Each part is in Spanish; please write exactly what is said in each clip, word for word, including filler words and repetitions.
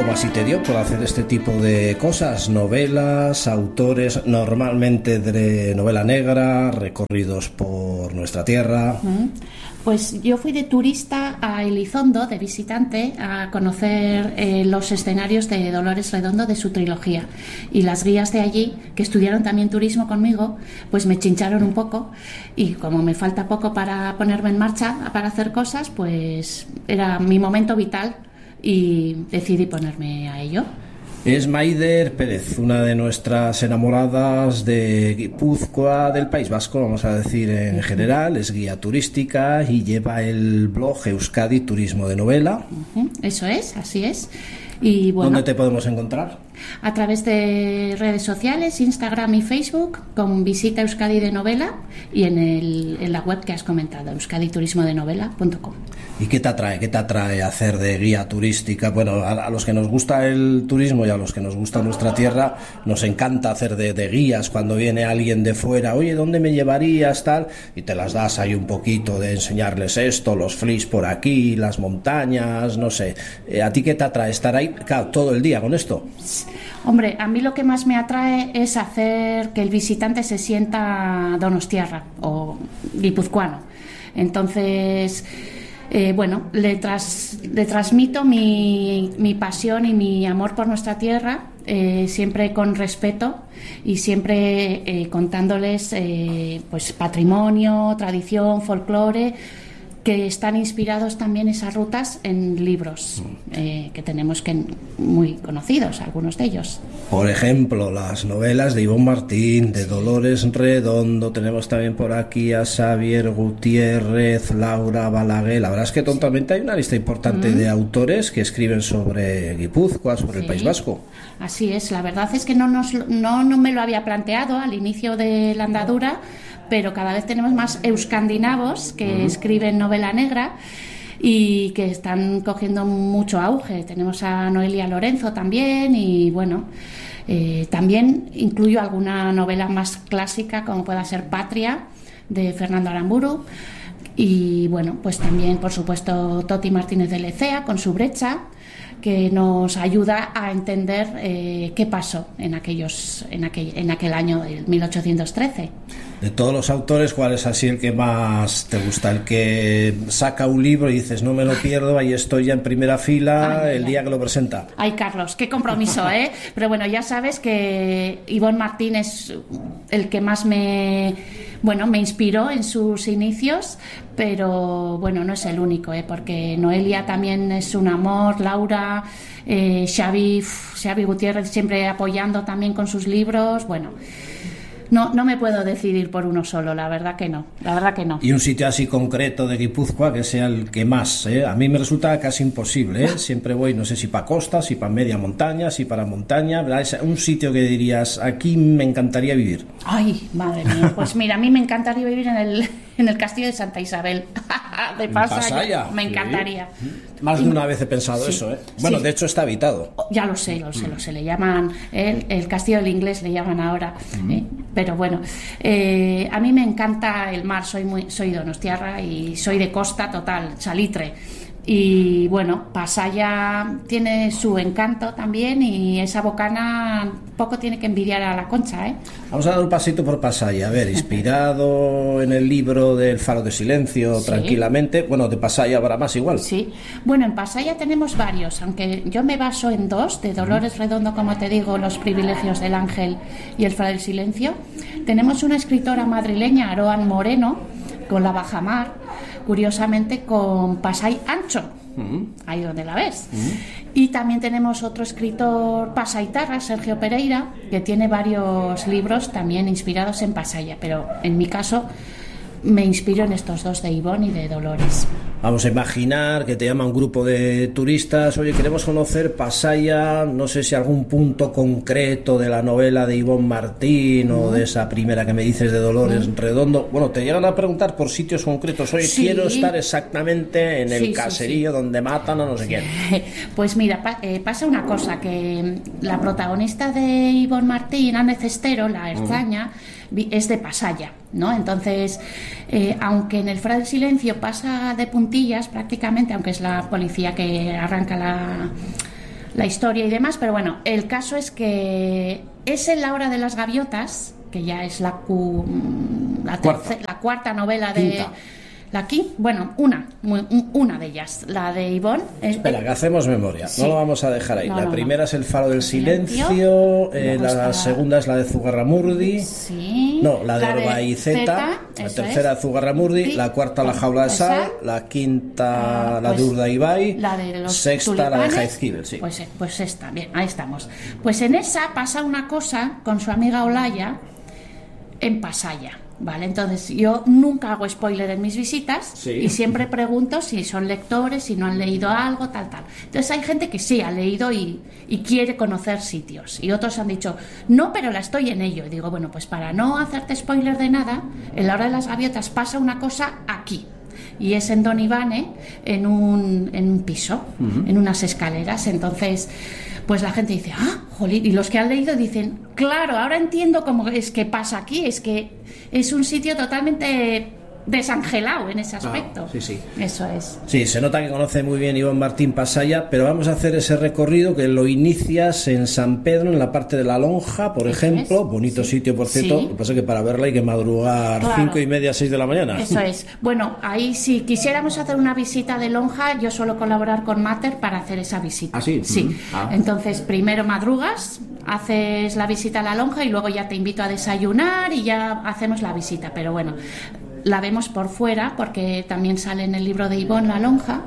cómo así te dio por hacer este tipo de cosas? Novelas, autores, normalmente de novela negra, recorridos por nuestra tierra. Pues yo fui de turista a Elizondo, de visitante, a conocer eh, los escenarios de Dolores Redondo de su trilogía. Y las guías de allí, que estudiaron también turismo conmigo, pues me chincharon un poco. Y como me falta poco para ponerme en marcha, para hacer cosas, pues era mi momento vital y decidí ponerme a ello. Es Maider Pérez, una de nuestras enamoradas de Guipúzcoa, del País Vasco, vamos a decir en general. Es guía turística y lleva el blog Euskadi Turismo de Novela. Uh-huh. Eso es, así es. Y bueno, ¿dónde te podemos encontrar? A través de redes sociales, Instagram y Facebook, con Visita Euskadi de Novela, y en, el, en la web que has comentado, euskadi turismo de novela punto com. ¿Y qué te atrae? ¿Qué te atrae hacer de guía turística? Bueno, a, a los que nos gusta el turismo y a los que nos gusta nuestra tierra, nos encanta hacer de, de guías cuando viene alguien de fuera. Oye, ¿dónde me llevarías? Tal, y te las das ahí un poquito de enseñarles esto, los flis por aquí, las montañas, no sé. Eh, ¿A ti qué te atrae estar ahí, claro, todo el día con esto? Hombre, a mí lo que más me atrae es hacer que el visitante se sienta donostiarra o guipuzcoano. Entonces, eh, bueno, le, tras, le transmito mi, mi pasión y mi amor por nuestra tierra, eh, siempre con respeto y siempre eh, contándoles eh, pues patrimonio, tradición, folclore, que están inspirados también esas rutas en libros eh, que tenemos que muy conocidos, algunos de ellos. Por ejemplo, las novelas de Ivonne Martín, de Dolores Redondo. Tenemos también por aquí a Xavier Gutiérrez, Laura Balaguer. La verdad es que tontamente hay una lista importante mm. de autores que escriben sobre Guipúzcoa, sobre sí. el País Vasco. Así es, la verdad es que no, nos, no, no me lo había planteado al inicio de la andadura, pero cada vez tenemos más euskandinavos que uh-huh. escriben novela negra y que están cogiendo mucho auge. Tenemos a Noelia Lorenzo también y bueno, eh, también incluyo alguna novela más clásica como pueda ser Patria de Fernando Aramburu y bueno, pues también por supuesto Toti Martínez de Lecea con su Brecha, que nos ayuda a entender eh, qué pasó en aquellos en aquel, en aquel año del mil ochocientos trece. De todos los autores, ¿cuál es así el que más te gusta? El que saca un libro y dices, no me lo pierdo, ahí estoy ya en primera fila ay, el ay, día que lo presenta. Ay, Carlos, qué compromiso, ¿eh? Pero bueno, ya sabes que Ivonne Martín es el que más me... bueno, me inspiró en sus inicios, pero bueno, no es el único, ¿eh? Porque Noelia también es un amor, Laura, eh, Xavi, Xavi Gutiérrez siempre apoyando también con sus libros, bueno... No, no me puedo decidir por uno solo, la verdad que no, la verdad que no. Y un sitio así concreto de Guipúzcoa que sea el que más, ¿eh? A mí me resulta casi imposible, ¿eh? Siempre voy, no sé si para costa, si para media montaña, si para montaña, ¿verdad? Es un sitio que dirías, aquí me encantaría vivir. Ay, madre mía, pues mira, a mí me encantaría vivir en el, en el castillo de Santa Isabel, de Pasaya, me encantaría. Sí. Más de una vez he pensado sí, eso, ¿eh? Bueno, sí. De hecho está habitado. Ya lo sé, lo sé, lo sé, le llaman, el, el castillo del inglés le llaman ahora, mm. ¿eh? Pero bueno, eh, a mí me encanta el mar, soy muy, soy donostiarra y soy de costa total, salitre. Y bueno, Pasaya tiene su encanto también y esa bocana poco tiene que envidiar a la Concha, ¿eh? Vamos a dar un pasito por Pasaya, a ver, inspirado en el libro del Faro de Silencio, sí. Tranquilamente, bueno, de Pasaya habrá más igual. Sí, bueno, en Pasaya tenemos varios, aunque yo me baso en dos, de Dolores Redondo, como te digo, Los privilegios del ángel y el Faro del Silencio. Tenemos una escritora madrileña, Aroan Moreno, con La Bajamar, curiosamente con Pasai Ancho, uh-huh. ahí donde la ves. Uh-huh. Y también tenemos otro escritor pasaitarra, Sergio Pereira, que tiene varios libros también inspirados en Pasaya, pero en mi caso me inspiro en estos dos de Ivonne y de Dolores. Vamos a imaginar que te llama un grupo de turistas, oye, queremos conocer Pasaya, no sé si algún punto concreto de la novela de Ivonne Martín uh-huh. o de esa primera que me dices de Dolores uh-huh. Redondo. Bueno, te llegan a preguntar por sitios concretos, oye, sí. quiero estar exactamente en el sí, caserío sí, sí. donde matan a no sé sí. quién. Pues mira, pa- eh, pasa una cosa, que la protagonista de Ivonne Martín, Anne Cestero, la erzaña, uh-huh. es de Pasaya, ¿no? Entonces, eh, aunque en el Faro del Silencio pasa de puntillas prácticamente, aunque es la policía que arranca la, la historia y demás, pero bueno, el caso es que es en La hora de las gaviotas, que ya es la, cu, la, cuarta. terce, la cuarta novela Quinta. de... La quinta, bueno, una, una de ellas, la de Ivonne. Espera, que hacemos memoria, sí. No lo vamos a dejar ahí. No, la no, primera no. es El faro del silencio, silencio eh, la está... segunda es la de Zugarramurdi, sí. no, la de Orbaiceta, la tercera es. Zugarramurdi, sí. La cuarta La jaula de sal, la quinta ah, la pues, de Urdaibai, la de los sexta tulipanes, la de Jaizkibel, sí. Pues, pues esta, bien, ahí estamos. Pues en esa pasa una cosa con su amiga Olaya en Pasaya. Vale, entonces yo nunca hago spoiler en mis visitas, sí. Y siempre pregunto si son lectores, si no han leído algo, tal, tal. Entonces hay gente que sí ha leído y, y quiere conocer sitios, y otros han dicho, no, pero la estoy en ello. Y digo, bueno, pues para no hacerte spoiler de nada, en La hora de las gaviotas pasa una cosa aquí. Y es en Don Ivane, en un, en un piso, uh-huh. En unas escaleras. Entonces, pues la gente dice, ah, jolín, y los que han leído dicen, claro, ahora entiendo cómo es que pasa aquí, es que es un sitio totalmente desangelado en ese aspecto. Ah, sí, sí. Eso es. Sí, se nota que conoce muy bien Ivonne Martín Pasaya, pero vamos a hacer ese recorrido que lo inicias en San Pedro, en la parte de la Lonja, por Eso ejemplo, es. bonito sí. sitio, por cierto. Sí. Lo que pasa es que para verla hay que madrugar claro. cinco y media, seis de la mañana. Eso es. Bueno, ahí si quisiéramos hacer una visita de Lonja, yo suelo colaborar con Mater para hacer esa visita. ¿Ah, sí? Sí. Ah. Entonces, primero madrugas, haces la visita a la Lonja y luego ya te invito a desayunar y ya hacemos la visita. Pero bueno, la vemos por fuera porque también sale en el libro de Ivonne La Lonja.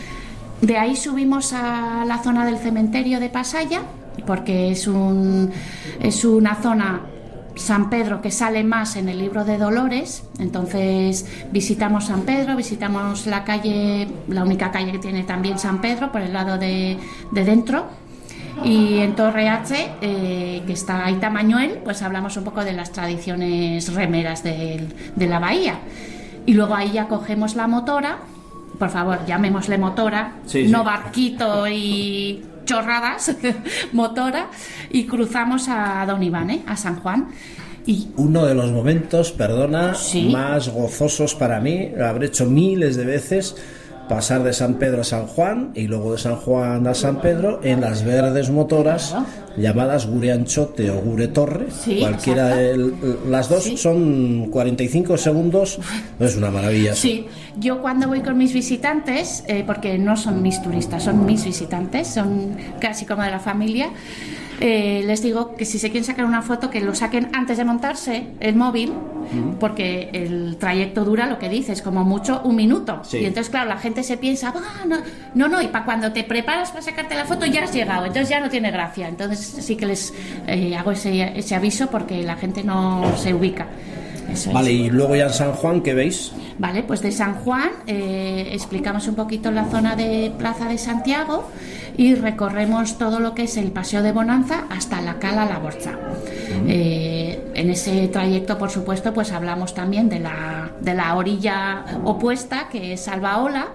De ahí subimos a la zona del cementerio de Pasaya porque es, un, es una zona, San Pedro, que sale más en el libro de Dolores. Entonces visitamos San Pedro, visitamos la calle, la única calle que tiene también San Pedro por el lado de, de dentro. Y en Torre H, eh, que está Aita Mañuel, pues hablamos un poco de las tradiciones remeras de, de la bahía. Y luego ahí ya cogemos la motora, por favor, llamémosle motora, sí, no sí. barquito y chorradas, motora, y cruzamos a Don Ivane, a San Juan. Y uno de los momentos, perdona, ¿sí? más gozosos para mí, lo habré hecho miles de veces, pasar de San Pedro a San Juan y luego de San Juan a San Pedro en las verdes motoras, claro, llamadas Gure Anchote o Gure Torre, sí, cualquiera de las dos, sí. Son cuarenta y cinco segundos, es una maravilla. Sí, yo cuando voy con mis visitantes, eh, porque no son mis turistas, son mis visitantes, son casi como de la familia, Eh, les digo que si se quieren sacar una foto, que lo saquen antes de montarse el móvil, uh-huh. porque el trayecto dura, lo que dices, como mucho un minuto, sí. Y entonces claro, la gente se piensa, ah, no, no, no, y para cuando te preparas para sacarte la foto ya has llegado, entonces ya no tiene gracia. Entonces sí que les eh, hago ese, ese aviso porque la gente no se ubica. Eso vale, es. Y luego ya en San Juan, ¿qué veis? Vale, pues de San Juan eh, explicamos un poquito la zona de Plaza de Santiago y recorremos todo lo que es el Paseo de Bonanza hasta la Cala La Borja. Uh-huh. Eh, en ese trayecto, por supuesto, pues hablamos también de la, de la orilla opuesta, que es Albaola,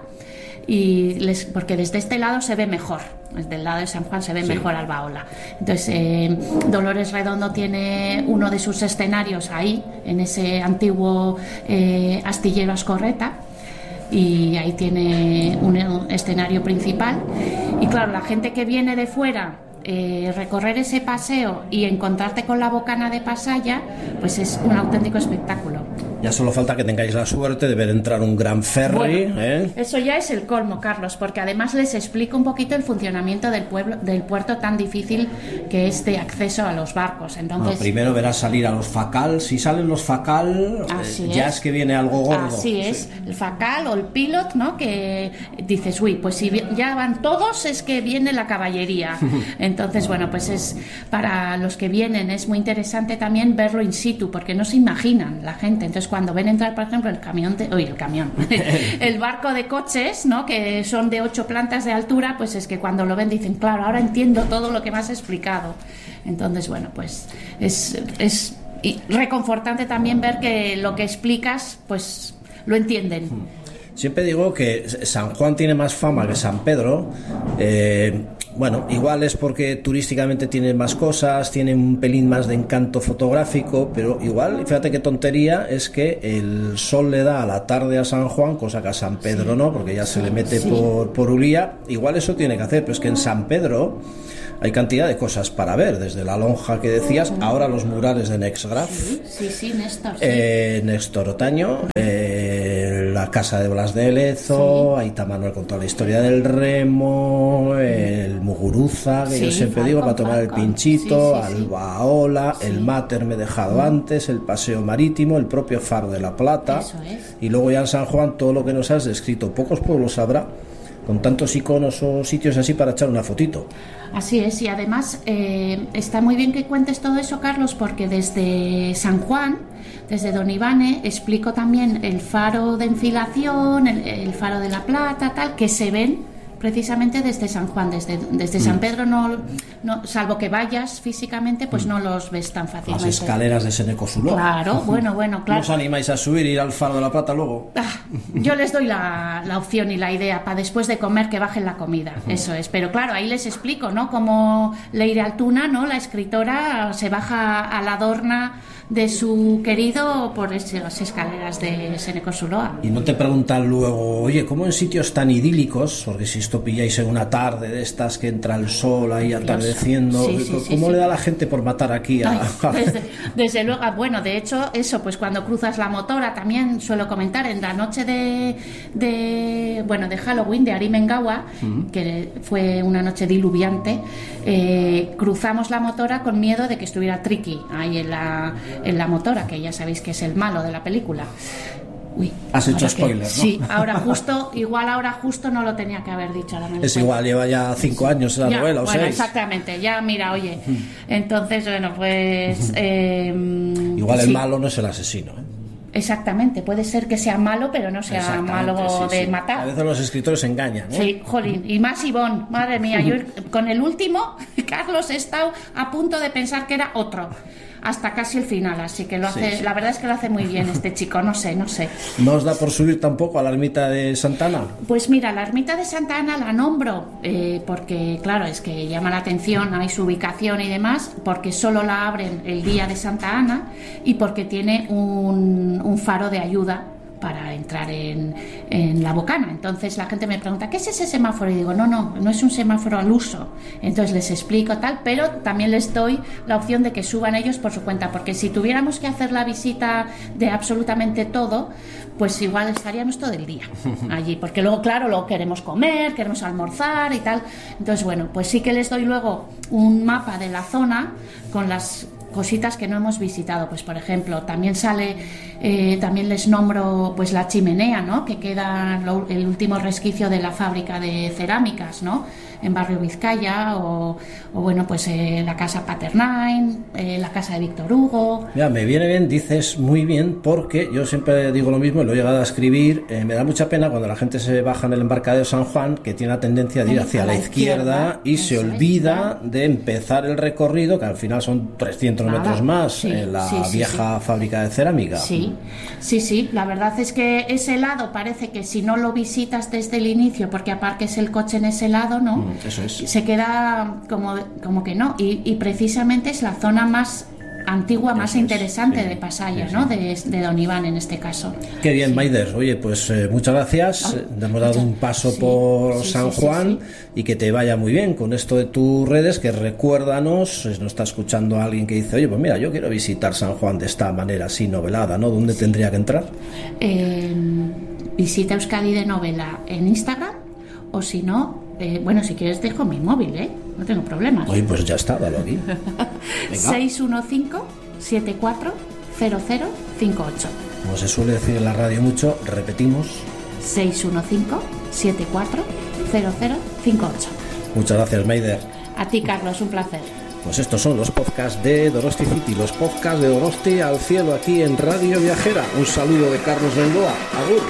y les, porque desde este lado se ve mejor, desde el lado de San Juan se ve sí. mejor Albaola. Entonces eh, Dolores Redondo tiene uno de sus escenarios ahí, en ese antiguo eh, astillero Ascorreta, y ahí tiene un escenario principal. Y claro, la gente que viene de fuera, eh, recorrer ese paseo y encontrarte con la bocana de Pasaya, pues es un auténtico espectáculo. Ya solo falta que tengáis la suerte de ver entrar un gran ferry. Bueno, ¿eh? Eso ya es el colmo, Carlos, porque además les explico un poquito el funcionamiento del pueblo, del puerto tan difícil que es de acceso a los barcos. Entonces, no, primero verás salir a los Facal. Si salen los Facal, eh, ya es. es que viene algo gordo. Así es, sí. El Facal o el Pilot, ¿no? Que dices, uy, pues si ya van todos, es que viene la caballería. Entonces, bueno, pues es para los que vienen es muy interesante también verlo in situ, porque no se imaginan la gente. Entonces, cuando ven entrar, por ejemplo, el camión, de, uy, el camión, el barco de coches, ¿no? Que son de ocho plantas de altura, pues es que cuando lo ven dicen, claro, ahora entiendo todo lo que me has explicado. Entonces, bueno, pues es, es reconfortante también ver que lo que explicas, pues lo entienden. Siempre digo que San Juan tiene más fama que San Pedro, eh, Bueno, igual es porque turísticamente tiene más cosas, tiene un pelín más de encanto fotográfico, pero igual, fíjate qué tontería, es que el sol le da a la tarde a San Juan, cosa que a San Pedro sí. no, porque ya se le mete sí. por, por Uría. Igual eso tiene que hacer, pero es que en San Pedro hay cantidad de cosas para ver, desde la lonja que decías, uh-huh. ahora los murales de Nexgraf, sí, sí, sí, Néstor, sí. Eh, Néstor Otaño, eh, la casa de Blas de Lezo, sí. Aita Manuel con toda la historia del remo, el Muguruza, que sí, yo siempre Falcon, digo, para tomar Falcon. el pinchito, sí, sí, Albaola, sí. el Mater me he dejado uh-huh. antes, el paseo marítimo, el propio Faro de la Plata, Eso es. Y luego ya en San Juan todo lo que nos has descrito. Pocos pueblos habrá con tantos iconos o sitios así para echar una fotito. Así es, y además eh, está muy bien que cuentes todo eso, Carlos, porque desde San Juan, desde Don Ivane, explico también el faro de Enfilación, el, el faro de la Plata, tal, que se ven precisamente desde San Juan, desde, desde mm. San Pedro, no, no, salvo que vayas físicamente, pues mm. no los ves tan fácilmente. Las escaleras de Senecosuló. Claro, bueno, bueno, claro. ¿No os animáis a subir y ir al Faro de la Plata luego? Ah, yo les doy la, la opción y la idea para después de comer que bajen la comida, uh-huh. eso es. Pero claro, ahí les explico, ¿no? Como Leire Altuna, ¿no? La escritora se baja a la Dorna de su querido por esas escaleras de Senecosuloa. Y no te preguntan luego, oye, ¿cómo en sitios tan idílicos, porque si esto pilláis en una tarde de estas que entra el sol ahí atardeciendo, sí, sí, ¿cómo sí, le sí. da la gente por matar aquí a...? Ay, desde, desde luego, bueno, de hecho, eso, pues cuando cruzas la motora, también suelo comentar, en la noche de, de bueno, de Halloween, de Arimengawa, uh-huh. que fue una noche diluviante, eh, cruzamos la motora con miedo de que estuviera Tricky ahí en la... en la motora, que ya sabéis que es el malo de la película. Uy, has hecho spoiler, ¿no? Sí, ahora justo, igual ahora justo no lo tenía que haber dicho. Ahora es igual, lleva ya cinco años la ya, novela, o bueno, seis. Exactamente, ya mira, oye, entonces, bueno, pues... Eh, igual sí. el malo no es el asesino, ¿eh? Exactamente, puede ser que sea malo, pero no sea malo sí, de sí. matar. A veces los escritores engañan, ¿eh? Sí, jolín, y más Ivonne, madre mía, yo con el último, Carlos, he estado a punto de pensar que era otro, hasta casi el final, así que lo hace, sí, sí. la verdad es que lo hace muy bien este chico, no sé, no sé. ¿No os da por subir tampoco a la ermita de Santa Ana? Pues mira, la ermita de Santa Ana la nombro eh, porque, claro, es que llama la atención, hay su ubicación y demás, porque solo la abren el día de Santa Ana y porque tiene un, un faro de ayuda para entrar en, en la bocana. Entonces la gente me pregunta, ¿qué es ese semáforo? Y digo, no, no, no es un semáforo al uso. Entonces les explico tal, pero también les doy la opción de que suban ellos por su cuenta, porque si tuviéramos que hacer la visita de absolutamente todo, pues igual estaríamos todo el día allí, porque luego, claro, luego queremos comer, queremos almorzar y tal. Entonces, bueno, pues sí que les doy luego un mapa de la zona con las cositas que no hemos visitado, pues por ejemplo también sale eh, también les nombro pues la chimenea, ¿no? Que queda lo, el último resquicio de la fábrica de cerámicas, ¿no? En Barrio Vizcaya o, o bueno pues eh, la casa Paternain, eh, la casa de Víctor Hugo. Ya, me viene bien, dices muy bien, porque yo siempre digo lo mismo y lo he llegado a escribir, eh, me da mucha pena cuando la gente se baja en el embarcadero San Juan, que tiene la tendencia de ir hacia la, la izquierda, izquierda y se olvida es, de empezar el recorrido, que al final son trescientos Nada. metros más, sí, en la sí, sí, vieja sí. fábrica de cerámica. Sí, sí, sí, la verdad es que ese lado parece que si no lo visitas desde el inicio, porque aparques el coche en ese lado, ¿no? Mm, eso es. Se queda como, como que no, y, y precisamente es la zona más antigua, más Eso interesante es, sí, de Pasaya, sí, ¿no? Sí. De, de Don Iván en este caso. Qué bien, sí. Maider. Oye, pues eh, muchas gracias. Oh, Te hemos dado muchas... un paso sí, por sí, San sí, Juan sí, sí. y que te vaya muy bien con esto de tus redes, que recuérdanos, nos está escuchando alguien que dice, oye, pues mira, yo quiero visitar San Juan de esta manera así novelada, ¿no? ¿Dónde sí. tendría que entrar? Eh, visita Euskadi de Novela en Instagram, o si no, eh, bueno, si quieres dejo mi móvil, ¿eh? No tengo problemas. Oye, pues ya está, dalo aquí. seis uno cinco, siete cuatro cero cero cinco ocho. Como se suele decir en la radio mucho, repetimos. seis uno cinco, siete cuatro cero cero cinco ocho. Muchas gracias, Maider. A ti, Carlos, un placer. Pues estos son los podcasts de Donosti City, los podcasts de Donosti al cielo aquí en Radio Viajera. Un saludo de Carlos Bengoa. Agur.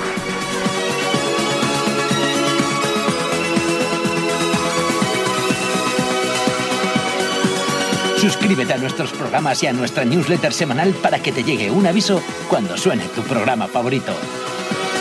Suscríbete a nuestros programas y a nuestra newsletter semanal para que te llegue un aviso cuando suene tu programa favorito.